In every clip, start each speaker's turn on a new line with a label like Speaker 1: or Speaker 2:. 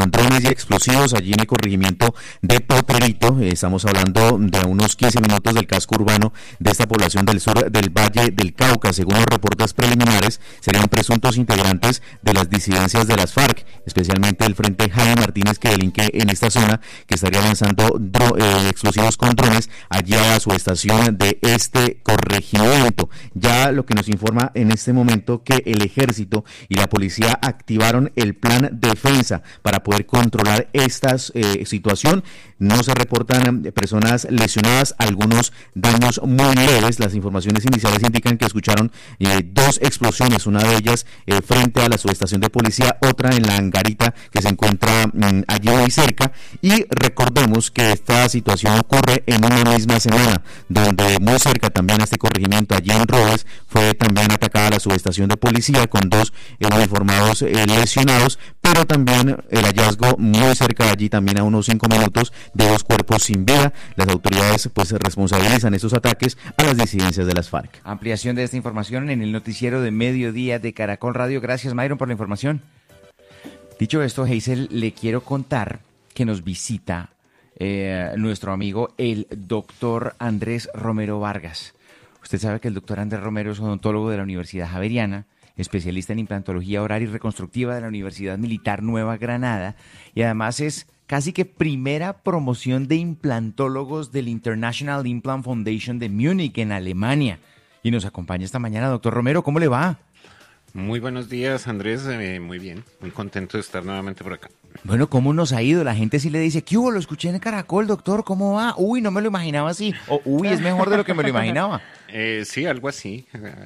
Speaker 1: con drones y explosivos allí en el corregimiento de Potrerito. Estamos hablando de unos 15 minutos del casco urbano de esta población del sur del Valle del Cauca. Según los reportes preliminares, serían presuntos integrantes de las disidencias de las FARC, especialmente el Frente Jaime Martínez, que delinque en esta zona, que estaría lanzando explosivos con drones allá a su estación de este corregimiento. Ya lo que nos informa en este momento que el ejército y la policía activaron el plan defensa para poder controlar esta situación. No se reportan personas lesionadas, algunos daños muy leves. Las informaciones iniciales indican que escucharon dos explosiones, una de ellas frente a la subestación de policía, otra en la Angarita, que se encuentra allí muy cerca. Y recordemos que esta situación ocurre en una misma semana, donde muy cerca también a este corregimiento, allí en Robes, fue también atacada la subestación de policía con dos uniformados lesionados, pero también el hallazgo muy cerca de allí, también a unos 5 minutos, de dos cuerpos sin vida. Las autoridades pues responsabilizan estos ataques a las disidencias de las FARC.
Speaker 2: Ampliación de esta información en el noticiero de mediodía de Caracol Radio. Gracias, Myron, por la información. Dicho esto, Hazel, le quiero contar que nos visita nuestro amigo el doctor Andrés Romero Vargas. Usted sabe que el doctor Andrés Romero es odontólogo de la Universidad Javeriana, especialista en implantología oral y reconstructiva de la Universidad Militar Nueva Granada, y además es casi que primera promoción de implantólogos del International Implant Foundation de Múnich, en Alemania. Y nos acompaña esta mañana, doctor Romero. ¿Cómo le va?
Speaker 3: Muy buenos días, Andrés. Muy bien, muy contento de estar nuevamente por acá.
Speaker 2: Bueno, ¿cómo nos ha ido? La gente sí le dice, ¿qué hubo? Lo escuché en el Caracol, doctor, ¿cómo va? Uy, no me lo imaginaba así. O, uy, es mejor de lo que me lo imaginaba.
Speaker 3: Sí, algo así,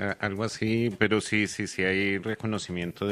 Speaker 3: pero sí hay reconocimiento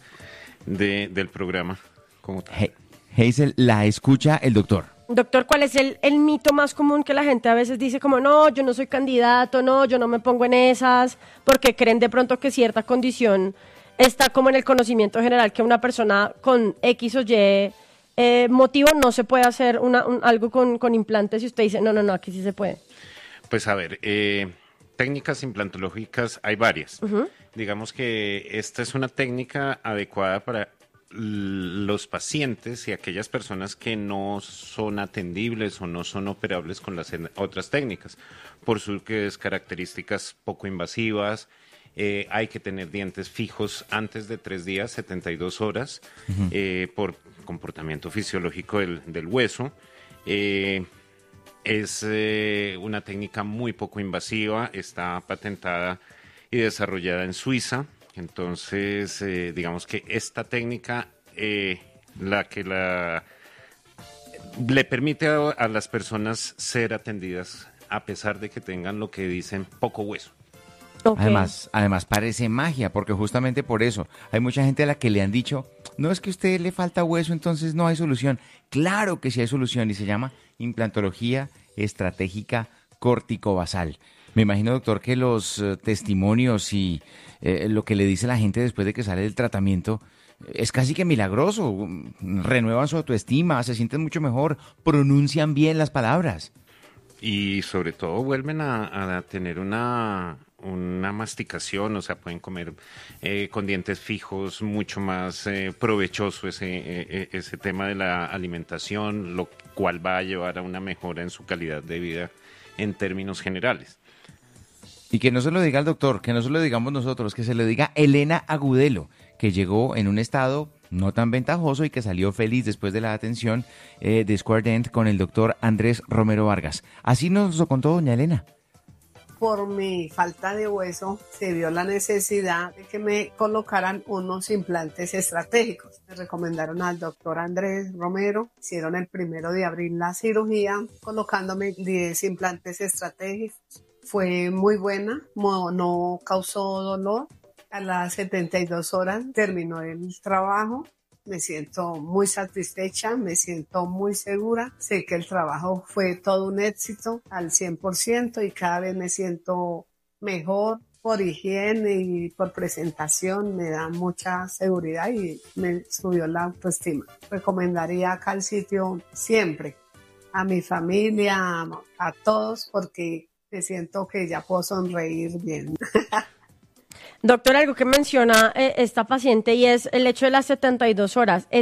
Speaker 3: del programa como tal.
Speaker 2: Hazel, la escucha el doctor.
Speaker 4: Doctor, ¿cuál es el mito más común que la gente a veces dice como, no, yo no soy candidato, no, yo no me pongo en esas, porque creen de pronto que cierta condición está como en el conocimiento general, que una persona con X o Y motivo no se puede hacer algo con implantes, y usted dice, no, aquí sí se puede?
Speaker 3: Pues a ver, técnicas implantológicas hay varias.
Speaker 4: Uh-huh.
Speaker 3: Digamos que esta es una técnica adecuada para los pacientes y aquellas personas que no son atendibles o no son operables con las otras técnicas, por sus características poco invasivas. Hay que tener dientes fijos antes de 3 días, 72 horas, uh-huh. Por comportamiento fisiológico del hueso. Es una técnica muy poco invasiva, está patentada y desarrollada en Suiza. Entonces, digamos que esta técnica le permite a las personas ser atendidas a pesar de que tengan lo que dicen poco hueso.
Speaker 4: Okay.
Speaker 2: Además parece magia, porque justamente por eso hay mucha gente a la que le han dicho, no, es que a usted le falta hueso, entonces no hay solución. Claro que sí hay solución, y se llama implantología estratégica corticobasal. Me imagino, doctor, que los testimonios y lo que le dice la gente después de que sale del tratamiento es casi que milagroso. Renuevan su autoestima, se sienten mucho mejor, pronuncian bien las palabras.
Speaker 3: Y sobre todo vuelven a tener una masticación, o sea, pueden comer con dientes fijos, mucho más provechoso ese tema de la alimentación, lo cual va a llevar a una mejora en su calidad de vida en términos generales.
Speaker 2: Y que no se lo diga el doctor, que no se lo digamos nosotros, que se lo diga Elena Agudelo, que llegó en un estado no tan ventajoso y que salió feliz después de la atención de Square Dent con el doctor Andrés Romero Vargas. Así nos lo contó doña Elena.
Speaker 5: Por mi falta de hueso se vio la necesidad de que me colocaran unos implantes estratégicos. Me recomendaron al doctor Andrés Romero. Hicieron el 1 de abril la cirugía colocándome 10 implantes estratégicos. Fue muy buena, no causó dolor. A las 72 horas terminó el trabajo. Me siento muy satisfecha, me siento muy segura. Sé que el trabajo fue todo un éxito al 100% y cada vez me siento mejor por higiene y por presentación. Me da mucha seguridad y me subió la autoestima. Recomendaría acá el sitio siempre a mi familia, a todos, porque me siento que ya puedo sonreír bien.
Speaker 4: Doctor, algo que menciona esta paciente y es el hecho de las 72 horas.